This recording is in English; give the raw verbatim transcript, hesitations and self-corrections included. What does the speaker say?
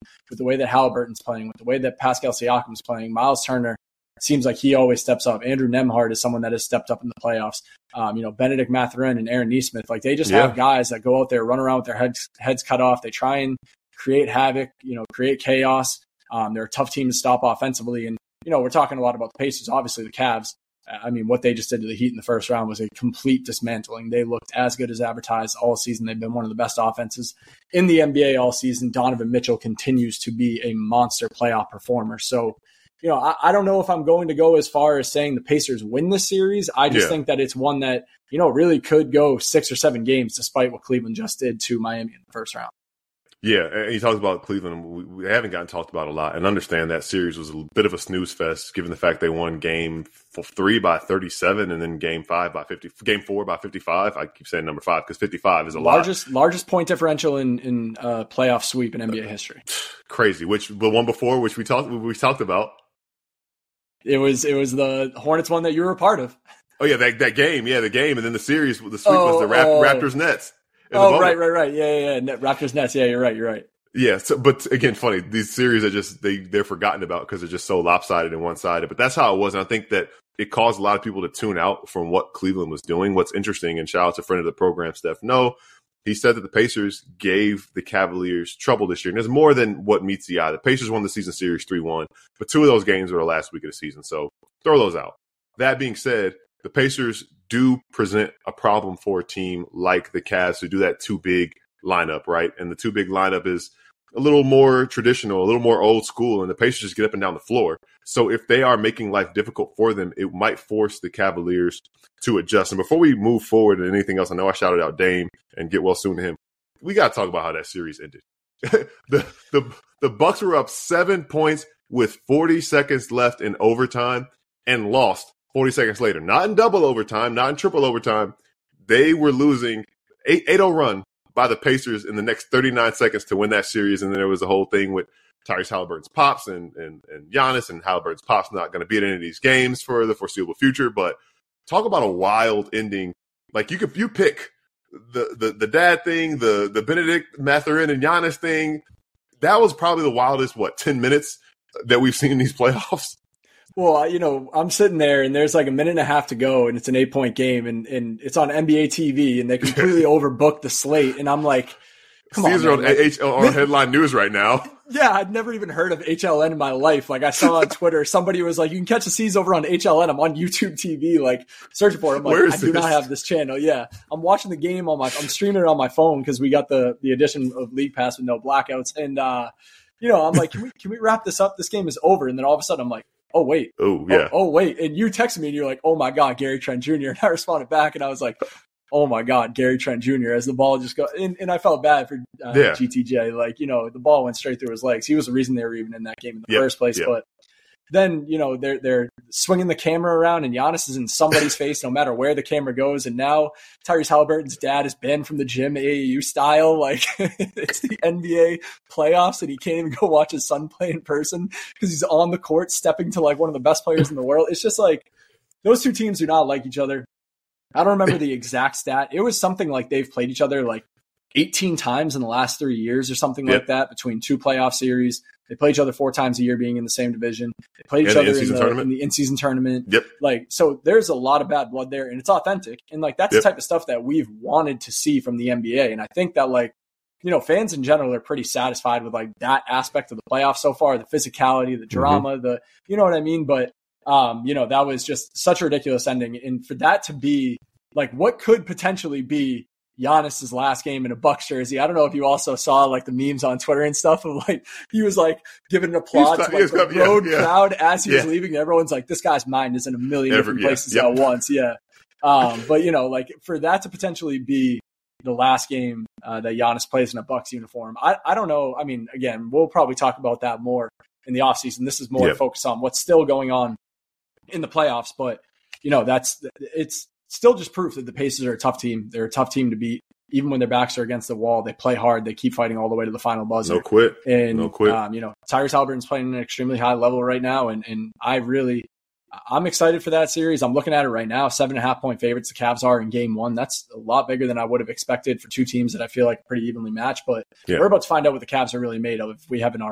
with the way that Halliburton's playing, with the way that Pascal Siakam's playing, Miles Turner seems like he always steps up. Andrew Nembhard is someone that has stepped up in the playoffs. Um, you know, Benedict Mathurin and Aaron Nesmith, like they just yeah. have guys that go out there, run around with their heads heads cut off. They try and create havoc, you know, create chaos. Um, they're a tough team to stop offensively. And, you know, we're talking a lot about the Pacers, obviously the Cavs. I mean, what they just did to the Heat in the first round was a complete dismantling. They looked as good as advertised all season. They've been one of the best offenses in the N B A all season. Donovan Mitchell continues to be a monster playoff performer. So, you know, I, I don't know if I'm going to go as far as saying the Pacers win this series. I just yeah. think that it's one that, you know, really could go six or seven games despite what Cleveland just did to Miami in the first round. Yeah, and he talks about Cleveland. We, we haven't gotten talked about a lot, and understand that series was a bit of a snooze fest, given the fact they won game three by thirty-seven, and then game five by fifty, game four by fifty-five. I keep saying number five because fifty-five is a largest lot. largest point differential in in uh, playoff sweep in N B A history. Crazy. Which the one before, which we talked we talked about. It was it was the Hornets one that you were a part of. Oh yeah, that that game, yeah, the game, and then the series. The sweep oh, was the Rap- oh. Raptors Nets. Oh, right, right, right. Yeah, yeah, yeah. Raptors Nets. Yeah, you're right. You're right. Yeah. So, but again, funny, these series are just, they, they're forgotten about because they're just so lopsided and one-sided. But that's how it was. And I think that it caused a lot of people to tune out from what Cleveland was doing. What's interesting, and shout out to a friend of the program, Steph No, he said that the Pacers gave the Cavaliers trouble this year. And there's more than what meets the eye. The Pacers won the season series three one, but two of those games were the last week of the season. So throw those out. That being said, the Pacers do present a problem for a team like the Cavs who do that too big lineup, right? And the too big lineup is a little more traditional, a little more old school, and the Pacers just get up and down the floor. So if they are making life difficult for them, it might force the Cavaliers to adjust. And before we move forward to anything else, I know I shouted out Dame and get well soon to him. We got to talk about how that series ended. the, the, the Bucks were up seven points with forty seconds left in overtime and lost forty seconds later. Not in double overtime, not in triple overtime. They were losing eight oh run by the Pacers in the next thirty-nine seconds to win that series. And then there was a whole thing with Tyrese Halliburton's pops and, and, and Giannis, and Halliburton's pops not going to be at any of these games for the foreseeable future. But talk about a wild ending. Like you could, you pick the, the, the dad thing, the, the Benedict Mathurin and Giannis thing. That was probably the wildest, what, ten minutes that we've seen in these playoffs. Well, you know, I'm sitting there and there's like a minute and a half to go and it's an eight point game and, and it's on N B A T V and they completely overbooked the slate. And I'm like, come These on. These are on, H- on headline news right now. Yeah. I'd never even heard of H L N in my life. Like I saw on Twitter, somebody was like, you can catch the C's over on H L N. I'm on YouTube T V, like searching for it. I'm like, I do this? not have this channel. Yeah. I'm watching the game on my, I'm streaming it on my phone because we got the, the edition of League Pass with no blackouts. And, uh, you know, I'm like, can we, can we wrap this up? This game is over. And then all of a sudden I'm like, oh, wait. Oh, yeah. Oh, oh, wait. And you texted me and you're like, oh, my God, Gary Trent Junior And I responded back and I was like, oh, my God, Gary Trent Junior As the ball just go. And, and I felt bad for uh, yeah. G T J. Like, you know, the ball went straight through his legs. He was the reason they were even in that game in the yep. first place. Yep. But then, you know, they're they're swinging the camera around and Giannis is in somebody's face no matter where the camera goes. And now Tyrese Halliburton's dad is banned from the gym A A U style. Like it's the N B A playoffs and he can't even go watch his son play in person because he's on the court stepping to like one of the best players in the world. It's just like those two teams do not like each other. I don't remember the exact stat. It was something like they've played each other like eighteen times in the last three years or something yep. like that between two playoff series. They play each other four times a year being in the same division. They play each and other the in, the, in the in-season tournament. Yep. Like, so there's a lot of bad blood there and it's authentic. And like, that's yep. the type of stuff that we've wanted to see from the N B A. And I think that like, you know, fans in general are pretty satisfied with like that aspect of the playoffs so far, the physicality, the drama, mm-hmm. the, you know what I mean? But, um, you know, that was just such a ridiculous ending. And for that to be like, what could potentially be Giannis's last game in a Bucks jersey. I don't know if you also saw like the memes on Twitter and stuff of like he was like giving an applaud to like the road yeah, yeah. crowd as he yeah. was leaving. And everyone's like, this guy's mind is in a million Every, different places yeah, yep. at once. Yeah. Um, but you know, like for that to potentially be the last game uh, that Giannis plays in a Bucks uniform, I, I don't know. I mean, again, we'll probably talk about that more in the offseason. This is more yep. focused on what's still going on in the playoffs. But you know, that's it's. Still just proof that the Pacers are a tough team. They're a tough team to beat. Even when their backs are against the wall, they play hard. They keep fighting all the way to the final buzzer. No quit. And, no quit. Um, you know, Tyrese Halliburton's playing at an extremely high level right now. And, and I really, I'm excited for that series. I'm looking at it right now. Seven and a half point favorites the Cavs are in game one. That's a lot bigger than I would have expected for two teams that I feel like are pretty evenly matched. But yeah. we're about to find out what the Cavs are really made of if we haven't already.